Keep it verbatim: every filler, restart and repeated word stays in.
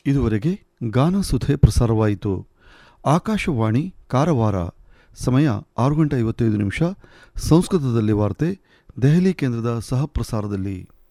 ಇದುವರೆಗೆ ಗಾನಸುಧೆ ಪ್ರಸಾರವಾಯಿತು. ಆಕಾಶವಾಣಿ ಕಾರವಾರ. ಸಮಯ ಆರು ಗಂಟೆ ಐವತ್ತೈದು ನಿಮಿಷ. ಸಂಸ್ಕೃತದಲ್ಲಿ ವಾರ್ತೆ ದೆಹಲಿ ಕೇಂದ್ರದ ಸಹ ಪ್ರಸಾರದಲ್ಲಿ.